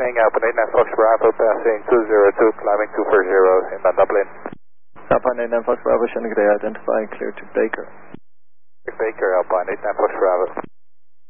evening, Alpha 89 Fox Bravo, passing 202, climbing 240 in Dublin. Alpha 89 Fox Bravo, showing good day, identifying clear to Baker. Baker, Alpha 89 Fox Bravo.